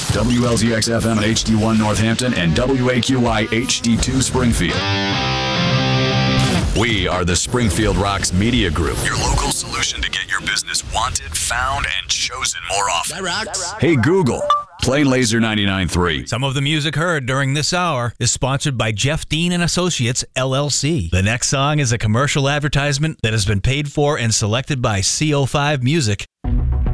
WLZX-FM at HD1 Northampton and WAQY HD2 Springfield. We are the Springfield Rocks Media Group, your local solution to get your business wanted, found, and chosen more often. That rocks. Hey, Google, play Laser 99.3. Some of the music heard during this hour is sponsored by Jeff Dean and Associates, LLC. The next song is a commercial advertisement that has been paid for and selected by CO5 Music.